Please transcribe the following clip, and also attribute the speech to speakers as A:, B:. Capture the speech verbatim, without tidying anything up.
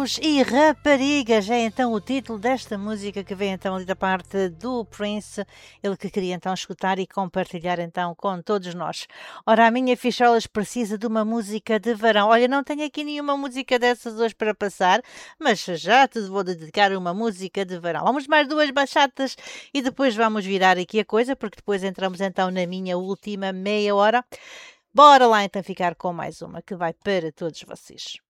A: Rapazes e raparigas é então o título desta música que vem então ali da parte do Prince, ele que queria então escutar e compartilhar então com todos nós. Ora, a minha ficholas precisa de uma música de verão. Olha, não tenho aqui nenhuma música dessas hoje para passar, mas já te vou dedicar uma música de verão. Vamos mais duas bachatas e depois vamos virar aqui a coisa, porque depois entramos então na minha última meia hora. Bora lá então ficar com mais uma que vai para todos vocês.